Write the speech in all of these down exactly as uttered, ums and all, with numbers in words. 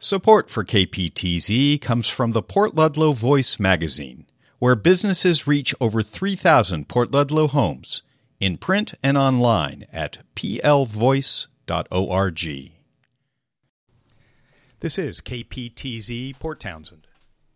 Support for K P T Z comes from the Port Ludlow Voice magazine, where businesses reach over three thousand Port Ludlow homes, in print and online at p l voice dot org. This is K P T Z Port Townsend.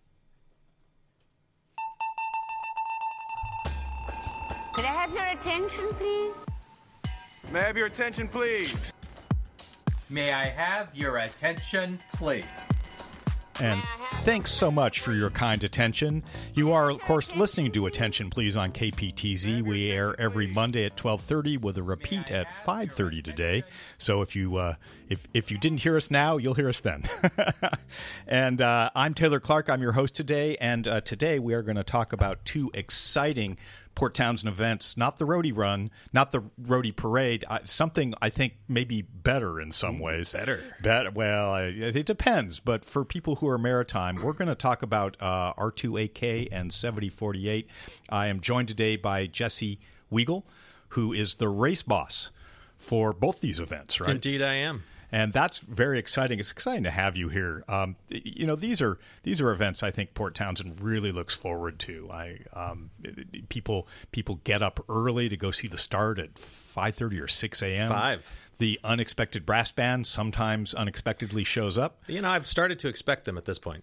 Could I have your attention, please? May I have your attention, please? May I have your attention, please? And thanks so much for your kind attention. You are, of course, listening to Attention Please on K P T Z. We air every Monday at twelve thirty with a repeat at five thirty today. So if you uh, if if you didn't hear us now, you'll hear us then. And uh, I'm Taylor Clark. I'm your host today. And uh, today we are going to talk about two exciting Port Townsend events, not the Roadie Run, not the Roadie Parade, uh, something I think maybe better in some ways. Better. Better. Well, uh, it depends. But for people who are maritime, we're going to talk about uh, R two A K and seventy forty-eight. I am joined today by Jesse Weigel, who is the race boss for both these events, right? Indeed, I am. And that's very exciting. It's exciting to have you here. Um, you know, these are these are events I think Port Townsend really looks forward to. I um, people people get up early to go see the start at five thirty or six a.m. Five. The unexpected brass band sometimes unexpectedly shows up. You know, I've started to expect them at this point.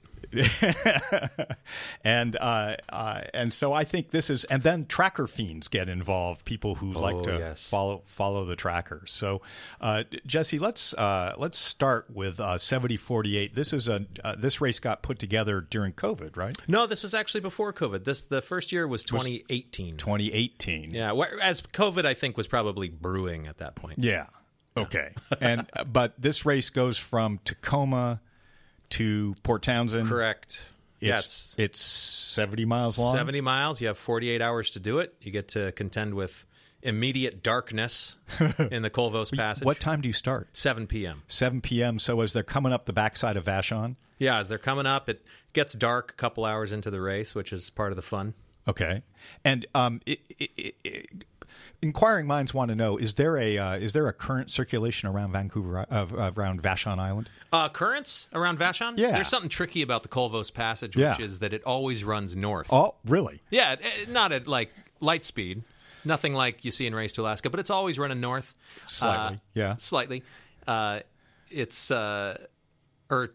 and uh, uh, and so I think this is, and then tracker fiends get involved. People who Oh, like to yes. follow follow the trackers. So, uh, Jesse, let's uh, let's start with uh, seventy forty-eight. This is a uh, this race got put together during COVID, right? No, this was actually before COVID. This the first year was twenty eighteen. twenty eighteen. Yeah, whereas COVID, I think, was probably brewing at that point. Yeah. Okay. and but this race goes from Tacoma to Port Townsend. Correct. It's, Yes. it's seventy miles long. seventy miles. You have forty-eight hours to do it. You get to contend with immediate darkness in the Colvos Passage. What time do you start? seven p.m. seven p.m. So as they're coming up the backside of Vashon? Yeah, as they're coming up, it gets dark a couple hours into the race, which is part of the fun. Okay. And um, it, it, it, it, inquiring minds want to know: is there a uh, is there a current circulation around Vancouver, uh, around Vashon Island? Uh, currents around Vashon? Yeah. There's something tricky about the Colvos Passage, which Yeah. is that it always runs north. Oh, really? Yeah, it- it- not at like light speed, nothing like you see in Race to Alaska, but it's always running north. Slightly, Uh, yeah. Slightly. Uh, it's, uh, or,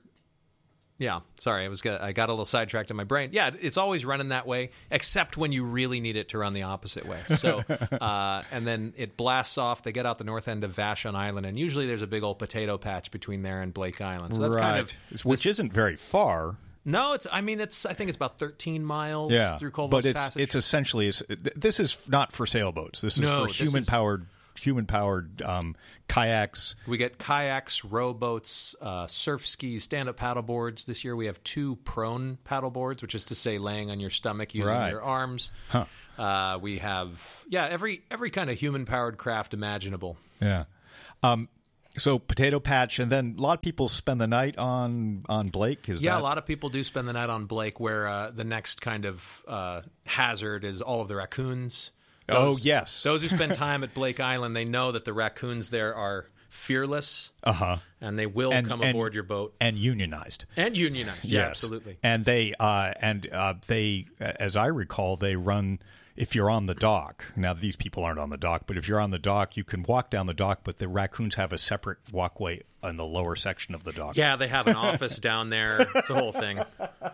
yeah, sorry, I was got, I got a little sidetracked in my brain. Yeah, it's always running that way, except when you really need it to run the opposite way. So, uh, and then it blasts off. They get out the north end of Vashon Island, and usually there's a big old potato patch between there and Blake Island. So that's right. kind of Which isn't very far. no. It's I mean it's I think it's about thirteen miles Yeah, through Colvos but it's Passage. it's essentially it's, this is not for sailboats. This is No, for this human is- powered human powered um, kayaks. We get kayaks, rowboats, uh, surf skis, stand-up paddle boards. This year we have two prone paddle boards, which is to say laying on your stomach using Right. your arms. Huh. Uh, we have, yeah, every every kind of human-powered craft imaginable. Yeah. Um, so potato patch, and then a lot of people spend the night on on Blake. Is Yeah, that a lot of people do spend the night on Blake, where uh, the next kind of uh, hazard is all of the raccoons. Oh, Those- yes. Those who spend time at Blake Island, they know that the raccoons there are fearless, uh-huh. and they will And- come and- aboard your boat. and unionized. And unionized, yeah, Yes. absolutely. And they uh, and uh, they, as I recall, they run. If you're on the dock, now these people aren't on the dock, but if you're on the dock, you can walk down the dock, but the raccoons have a separate walkway in the lower section of the dock. Yeah, they have an office down there. It's a whole thing.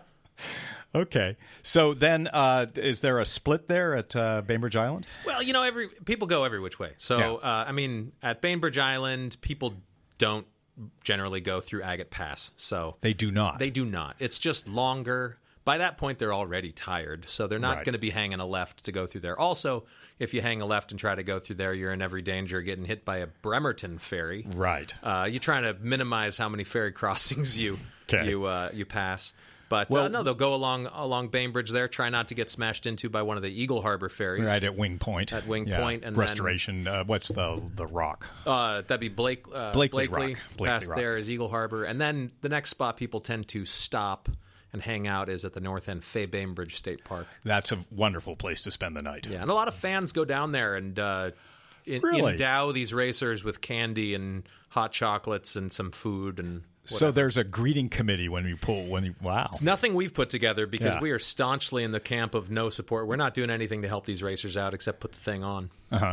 Okay. So then, uh, is there a split there at uh, Bainbridge Island? Well, you know, every people go every which way. So, Yeah. uh, I mean, at Bainbridge Island, people don't generally go through Agate Pass. So They do not. They do not. It's just longer. By that point, they're already tired, so they're not Right. going to be hanging a left to go through there. Also, if you hang a left and try to go through there, you're in every danger of getting hit by a Bremerton ferry. Right. Uh, you're trying to minimize how many ferry crossings you 'Kay. you uh, you pass. But Well- uh, no, they'll go along along Bainbridge there. Try not to get smashed into by one of the Eagle Harbor ferries. Right at Wing Point. At Wing Yeah. Point, and then- Restoration. uh, what's the the rock? Uh, that'd be Blake, uh, Blakely Blakely. Rock. Blakely Past Rock. there is Eagle Harbor. And then the next spot people tend to stop and hang out is at the north end, Fay Bainbridge State Park. That's a wonderful place to spend the night. Yeah, and a lot of fans go down there and uh, in, Really? endow these racers with candy and hot chocolates and some food and. So there's a greeting committee when you pull when you wow. It's nothing we've put together because Yeah. we are staunchly in the camp of no support. We're not doing anything to help these racers out except put the thing on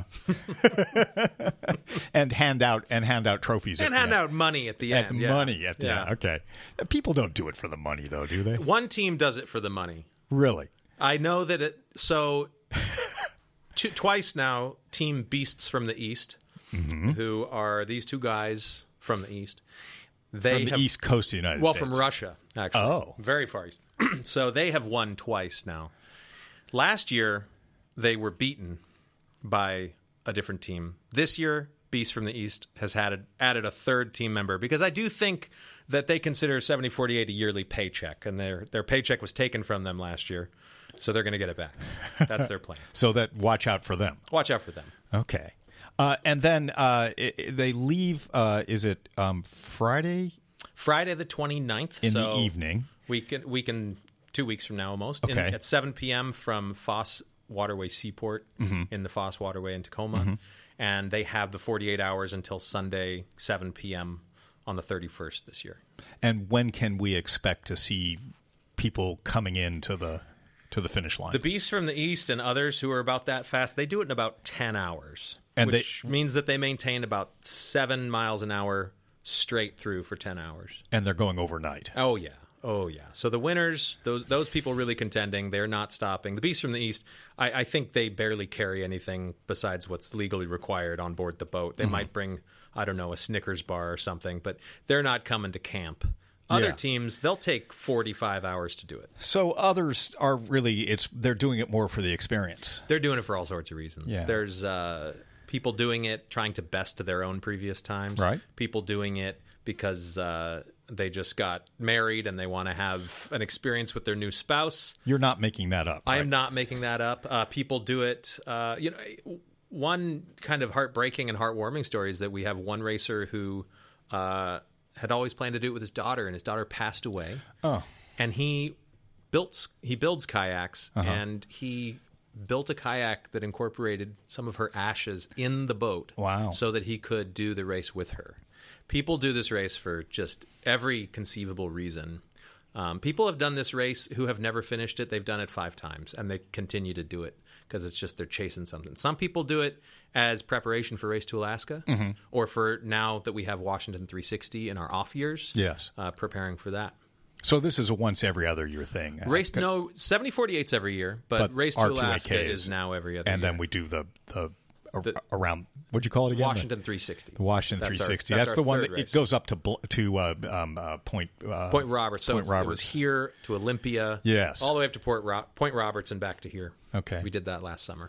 and hand out and hand out trophies and at hand the out money at the end. end. At yeah. money at the yeah. end. Okay. People don't do it for the money though, do they? One team does it for the money. Really? I know that it. So two, twice now, Team Beasts from the East, Mm-hmm. who are these two guys from the East. They From the have, East Coast of the United well, States. from Russia, actually. Oh. Very far east. So they have won twice now. Last year, they were beaten by a different team. This year, Beast from the East has had added a third team member because I do think that they consider seventy forty-eight a yearly paycheck, and their their paycheck was taken from them last year, so they're going to get it back. That's their plan. So that watch out for them. Watch out for them. Okay. Uh, and then uh, i i- they leave, uh, is it um, Friday Friday the twenty-ninth. in so the evening? We can, we can, two weeks from now almost, in, Okay. at seven p.m. from Foss Waterway Seaport in the Foss Waterway in Tacoma. And they have the forty-eight hours until Sunday, seven p.m. on the thirty-first this year. And when can we expect to see people coming into the to the finish line? The Beasts from the East and others who are about that fast, they do it in about ten hours, And they- which means that they maintain about seven miles an hour straight through for ten hours. and they're going overnight. Oh yeah, oh yeah. So the winners, those those people really contending, they're not stopping. The Beasts from the East, I, I think they barely carry anything besides what's legally required on board the boat. They might bring, I don't know, a Snickers bar or something, but they're not coming to camp. Other Yeah. teams, they'll take forty-five hours to do it. So others are really it's they're doing it more for the experience. They're doing it for all sorts of reasons. Yeah. There's uh, people doing it trying to best their own previous times. Right. People doing it because uh, they just got married and they want to have an experience with their new spouse. You're not making that up. I right? am not making that up. Uh, people do it. Uh, you know, one kind of heartbreaking and heartwarming story is that we have one racer who uh, had always planned to do it with his daughter, and his daughter passed away. Oh. And he built he builds kayaks, Uh-huh. and he built a kayak that incorporated some of her ashes in the boat. Wow. So that he could do the race with her. People do this race for just every conceivable reason. Um, people have done this race who have never finished it. They've done it five times, and they continue to do it because it's just they're chasing something. Some people do it as preparation for Race to Alaska, Mm-hmm. or for now that we have Washington three sixty in our off years, Yes. uh, preparing for that. So this is a once every other year thing. uh, Race 'cause- no seventy forty-eight's every year, but, But Race to R two A K Alaska is- is now every other and year. then we do the the, ar- The- around what'd you call it again? Washington three sixty. The Washington That's our- three sixty. that's That's, our the one third that race. it goes up to bl- to uh, um, uh, Point uh, Point Roberts. So Point it's, it was Roberts. here to Olympia. Yes. All the way up to Port Ro- Point Roberts and back to here. Okay. We did that last summer.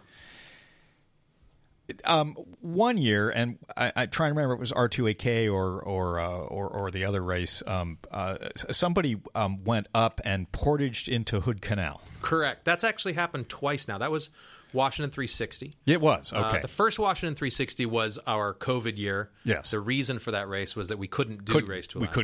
One year, and I, I try and remember if it was R two A K or or uh, or, or the other race. Um, uh, s- somebody um, went up and portaged into Hood Canal. Correct. That's actually happened twice now. That was Washington three sixty. It was okay. Uh, the first Washington three sixty was our COVID year. Yes. The reason for that race was that we couldn't do Couldn't- Race to we Alaska.